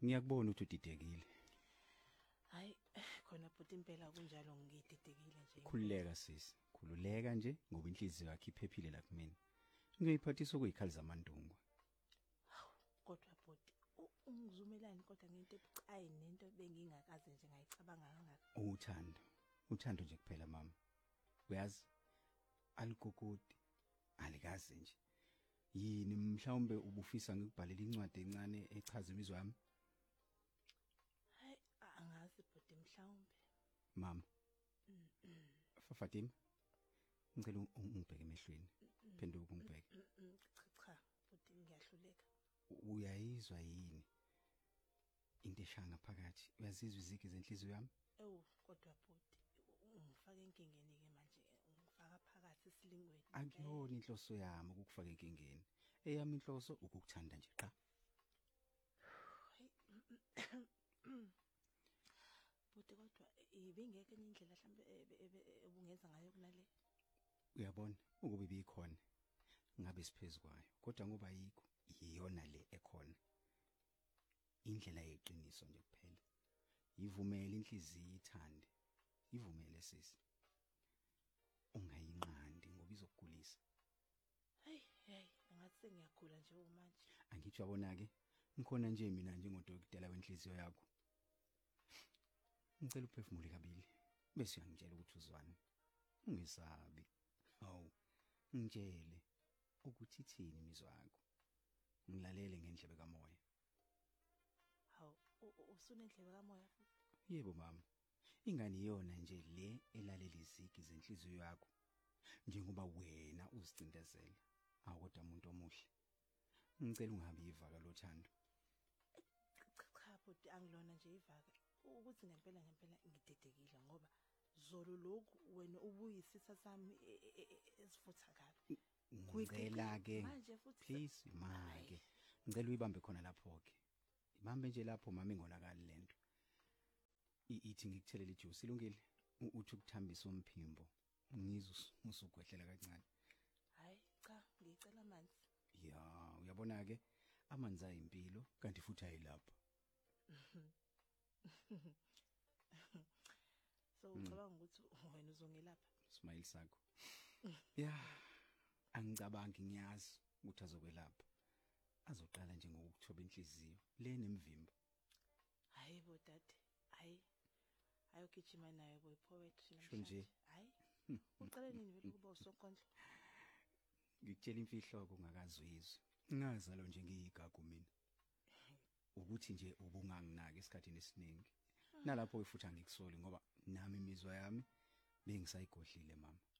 Ngiyakubona ukuthi udidekile. Hayi khona bhuti impela kunjalo ngididekile nje. Khululeka sisi, khululeka nje ngoba inhliziyo yakhe iphephile la kumina. Ngiyiphathisa okuyikhali zamandungu. Kodwa bhuti ungizumelani kodwa ngento ebucayi nento bengingakaze nje ngayicabanga kangaka. Uthando nje kuphela mama. Uyazi alikokoti alikaze nje. Yini mhlawumbe ubufisa ngikubhalela incwadi encane echaza imizwa yami? Hayi angazi bhuti mhlawumbe. Mama. Fatima. Ngicela ungibheke emehlweni. Phenduka ungibheke. Cha bhuti ngiyahluleka. Uyayizwa yini into eshanga phakathi? Uyazizwa izigi zenhliziyo yami? Kodwa bhuti ungifaka enkingeni ke manje ungifaka phakathi esilingweni. Akuyona inhloso yami ukukufaka enkingeni. Eyami inhloso ukukuthanda nje qha. Bhuti kodwa ibingeke enye indlela mhlambe ubungenza ngayo kunale. Uyabona ukuba ibikhona ngabe siphezulu kwayo kodwa ngoba ayikho iyona le ekhona. Indlela yeqiniso nje kuphela. Yivumele inhliziyo ithande. Ivumele sisi. Ungayinqandi ngoba izokugulisa. Hey ngathi sengiyakhula nje manje. Angithi uyabona ke ngikhona nje mina njengodokotela wenhliziyo yakho. Ngicela uphefumule kabili bese uyangitshela ukuthi uzwani. Ungesabi. Hawu ngitshele ukuthi ithini imizwa yakho. Ngilalele ngendlebe kamoya. Hawu usunendlebe kamoya futhi? Yebo mama. Ingane iyona nje le elalela izigi zenhliziyo yakho. Njengoba wena uzicindezela. Kodwa umuntu omuhle. Ngicela ungabe ivaka lothando. Cha bhuti angilona nje ivaka. Ukuthi ngempela ngidedekile ngoba zolo lokhu wena ubuyisitha sami esifutha kabi. Ngicela ke Manje futhi please make. Ngicela uyibambe khona lapho ke. Ibambe nje lapho mama ingonakali lento. Ithi ngikuthelela ijuice ilungile. Uthi ukuthambisa umphimbo. Ngizwe usugwehlela kancane. Hayi cha ngicela amanzi. Ya uyabona ke amanzi ayimpilo kanti futhi ayilapha. So ucabanga ukuthi wena uzongelapha? Smile sakho. Ya angicabangi ngiyazi ukuthi azokwelapha. Azoqala nje ngokuthoba inhliziyo le nemvimbo. Hayi bo dad. Hayi ayogijima naye boy poetry namhlanje. Hayi ucela nini vele kuba usonkondlo? Ngikutshela imfihlo ongakazwizwa. Ngazalo nje ngiyigagu mina. Ukuthi nje ubunganginaki esikhatini esiningi. Nalapho futhi angikusoli ngoba nami imizwa yami bengisayigodlile mama.